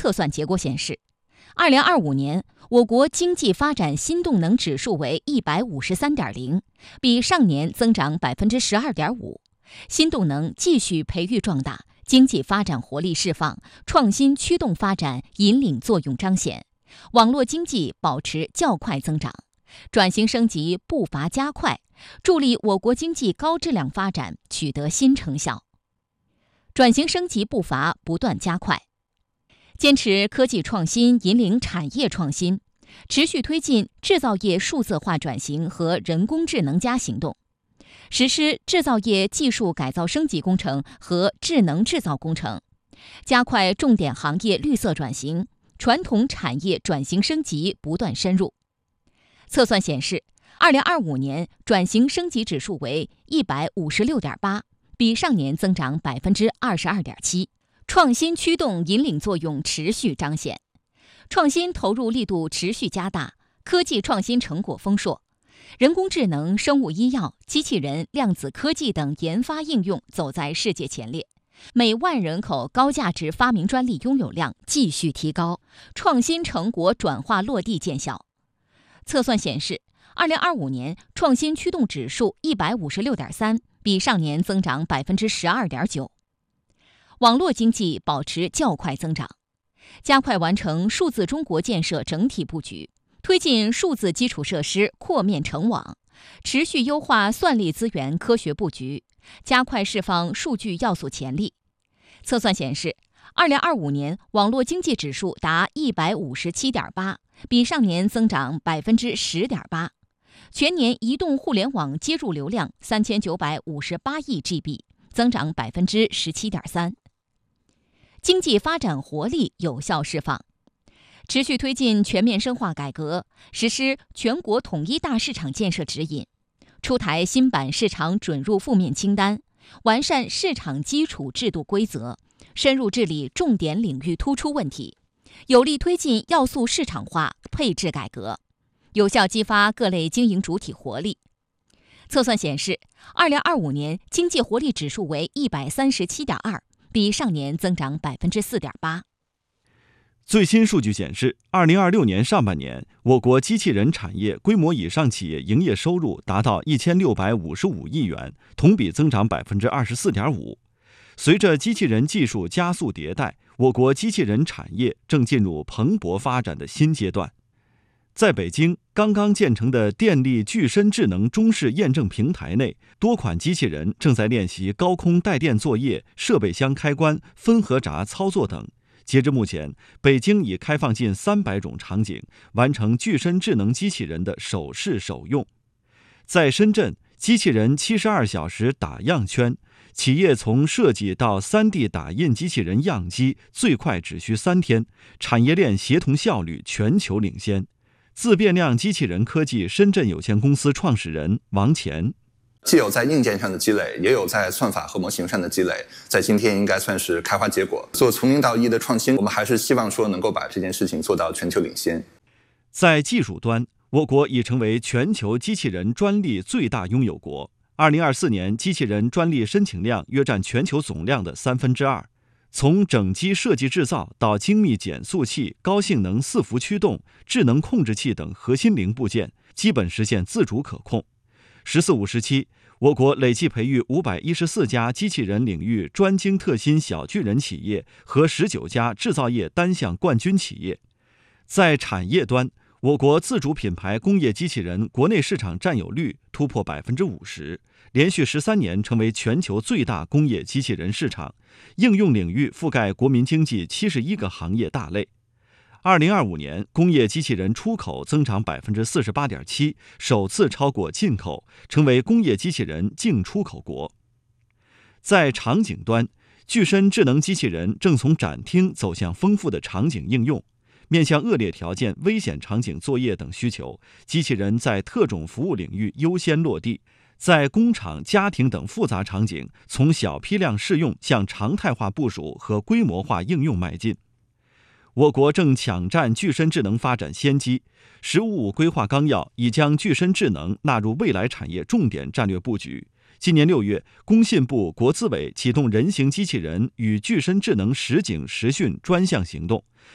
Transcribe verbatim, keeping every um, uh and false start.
测算结果显示，二零二五年我国经济发展新动能指数为一百五十三点零，比上年增长百分之十二点五。新动能继续培育壮大，经济发展活力释放，创新驱动发展引领作用彰显，网络经济保持较快增长，转型升级步伐加快，助力我国经济高质量发展取得新成效。转型升级步伐不断加快，坚持科技创新引领产业创新，持续推进制造业数字化转型和人工智能加行动，实施制造业技术改造升级工程和智能制造工程，加快重点行业绿色转型，传统产业转型升级不断深入。测算显示，二零二五年转型升级指数为一百五十六点八，比上年增长百分之二十二点七，创新驱动引领作用持续彰显，创新投入力度持续加大，科技创新成果丰硕。人工智能、生物医药、机器人、量子科技等研发应用走在世界前列，每万人口高价值发明专利拥有量继续提高，创新成果转化落地见效。测算显示，二零二五年创新驱动指数一百五十六点三，比上年增长百分之十二点九。网络经济保持较快增长，加快完成数字中国建设整体布局，推进数字基础设施扩面成网，持续优化算力资源科学布局，加快释放数据要素潜力。测算显示，二零二五年网络经济指数达一百五十七点八，比上年增长百分之十点八。全年移动互联网接入流量三千九百五十八亿 G B， 增长百分之十七点三。经济发展活力有效释放，持续推进全面深化改革，实施全国统一大市场建设指引，出台新版市场准入负面清单，完善市场基础制度规则，深入治理重点领域突出问题，有力推进要素市场化配置改革，有效激发各类经营主体活力。测算显示，二零二五年经济活力指数为一百三十七点二，比上年增长百分之四点八。 最新数据显示，二零二六年上半年，我国机器人产业规模以上企业营业收入达到一千六百五十五亿元，同比增长百分之二十四点五。随着机器人技术加速迭代，我国机器人产业正进入蓬勃发展的新阶段。在北京刚刚建成的电力具身智能中式验证平台内，多款机器人正在练习高空带电作业、设备箱开关、分合闸操作等。截至目前，北京已开放近三百种场景，完成具身智能机器人的首试首用。在深圳，机器人七十二小时打样圈，企业从设计到 三 D 打印机器人样机最快只需三天，产业链协同效率全球领先。自变量机器人科技深圳有限公司创始人王乾， 既有在硬件上的积累，也有在算法和模型上的积累，在今天应该算是开花结果。做从零到一的创新，我们还是希望说能够把这件事情做到全球领先。 在技术端，我国已成为全球机器人专利最大拥有国。二零二四年，机器人专利申请量约占全球总量的三分之二。从整机设计制造到精密减速器、高性能伺服驱动、智能控制器等核心零部件，基本实现自主可控。“十四五”时期，我国累计培育五百一十四家机器人领域专精特新小巨人企业和十九家制造业单项冠军企业。在产业端，我国自主品牌工业机器人国内市场占有率突破百分之五十，连续十三年成为全球最大工业机器人市场，应用领域覆盖国民经济七十一个行业大类。二零二五年，工业机器人出口增长百分之四十八点七，首次超过进口，成为工业机器人净出口国。在场景端，具身智能机器人正从展厅走向丰富的场景应用。面向恶劣条件、危险场景作业等需求，机器人在特种服务领域优先落地，在工厂、家庭等复杂场景，从小批量试用向常态化部署和规模化应用迈进。我国正抢占具身智能发展先机，十五五规划纲要已将具身智能纳入未来产业重点战略布局。今年六月，工信部、国资委启动人形机器人与具身智能实景实训专项行动，